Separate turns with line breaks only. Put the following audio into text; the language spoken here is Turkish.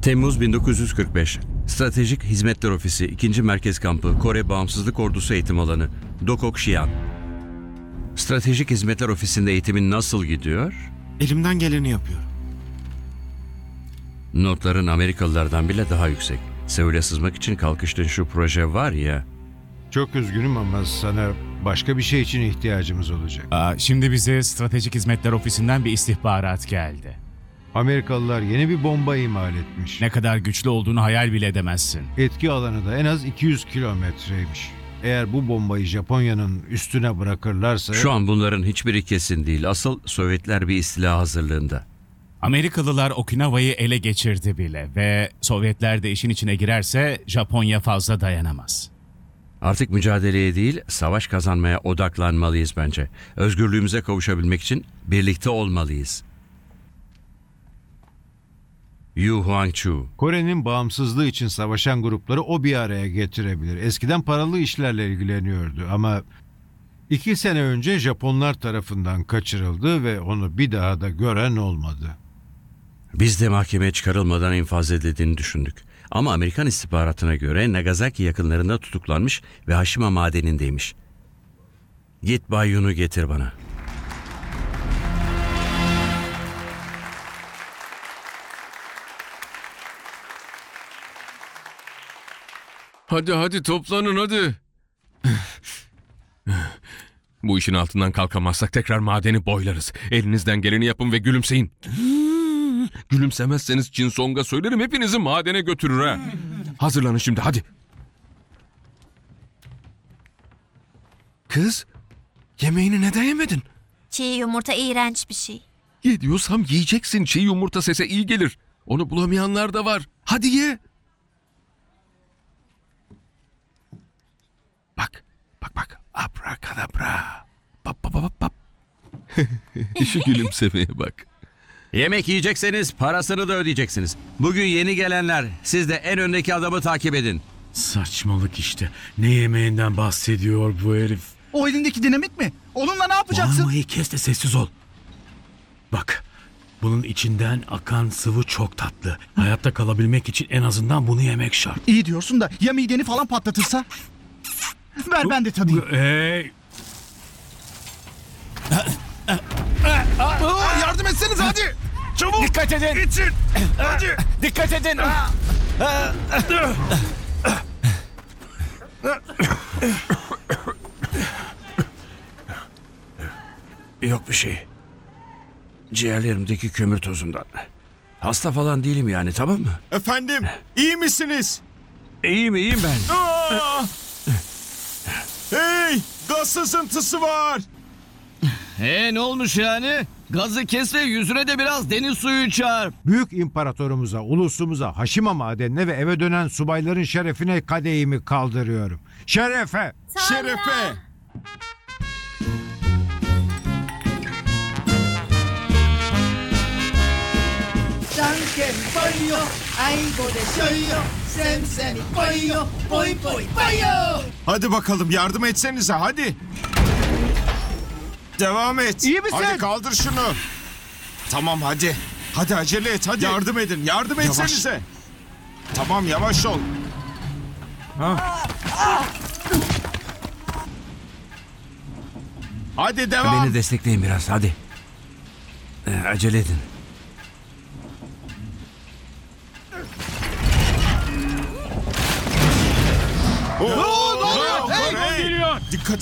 Temmuz 1945. Stratejik Hizmetler Ofisi, 2. Merkez Kampı, Kore Bağımsızlık Ordusu Eğitim Alanı, Dokok Xi'an. Stratejik Hizmetler Ofisi'nde eğitimin nasıl gidiyor?
Elimden geleni yapıyorum.
Notların Amerikalılardan bile daha yüksek. Seul'e sızmak için kalkıştığın şu proje var ya.
Çok üzgünüm ama sana başka bir şey için ihtiyacımız olacak.
Şimdi bize Stratejik Hizmetler Ofisi'nden bir istihbarat geldi.
Amerikalılar yeni bir bomba imal etmiş.
Ne kadar güçlü olduğunu hayal bile edemezsin.
Etki alanı da en az 200 kilometreymiş. Eğer bu bombayı Japonya'nın üstüne bırakırlarsa...
Şu an bunların hiçbiri kesin değil. Asıl Sovyetler bir istila hazırlığında.
Amerikalılar Okinawa'yı ele geçirdi bile ve Sovyetler de işin içine girerse Japonya fazla dayanamaz.
Artık mücadeleye değil, savaş kazanmaya odaklanmalıyız bence. Özgürlüğümüze kavuşabilmek için birlikte olmalıyız. Yu Huangchu.
Kore'nin bağımsızlığı için savaşan grupları o bir araya getirebilir. Eskiden paralı işlerle ilgileniyordu ama 2 sene önce Japonlar tarafından kaçırıldı ve onu bir daha da gören olmadı.
Biz de mahkemeye çıkarılmadan infaz edildiğini düşündük. Ama Amerikan istihbaratına göre Nagasaki yakınlarında tutuklanmış ve Hashima madenindeymiş. Git Bay Yun'u getir bana.
Hadi toplanın hadi. Bu işin altından kalkamazsak tekrar madeni boylarız. Elinizden geleni yapın ve gülümseyin. Gülümsemezseniz Jin Song'a söylerim, hepinizi madene götürür ha. Hazırlanın şimdi hadi. Kız, yemeğini neden yemedin?
Çiğ yumurta iğrenç bir şey.
Ye diyorsam yiyeceksin. Çiğ yumurta sese iyi gelir. Onu bulamayanlar da var. Hadi ye. Bak. Abrakadabra. Bap. Şu gülümsemeye bak.
Yemek yiyecekseniz parasını da ödeyeceksiniz. Bugün yeni gelenler, siz de en öndeki adamı takip edin.
Saçmalık işte. Ne yemeğinden bahsediyor bu herif?
O elindeki dinamit mi? Onunla ne yapacaksın?
Bağırmayı kes de sessiz ol. Bak, bunun içinden akan sıvı çok tatlı. Hayatta kalabilmek için en azından bunu yemek şart.
İyi diyorsun da ya mideni falan patlatırsa? Ver ben de tadayım.
Hey!
Yardım etseniz hadi. Çabuk.
Dikkat edin!
İçin. Hadi.
Dikkat edin!
Yok bir şey. Ciğerlerimdeki kömür tozundan. Hasta falan değilim yani, tamam mı?
Efendim, iyi misiniz?
İyiyim ben.
Hey, gaz sızıntısı var.
Ne olmuş yani? Gazı kes ve yüzüne de biraz deniz suyu çarp.
Büyük imparatorumuza, ulusumuza, Hashima madenine ve eve dönen subayların şerefine kadehimi kaldırıyorum. Şerefe!
Şerefe. Hadi bakalım, yardım etsenize hadi. Devam et.
İyi misin?
Hadi kaldır şunu. Tamam hadi. Hadi acele et hadi. Yardım edin. Yardım etsenize. Tamam, yavaş ol. Hadi devam.
Beni destekleyin biraz, hadi. Acele edin.
Oo, ne oluyor? Hey! Dikkat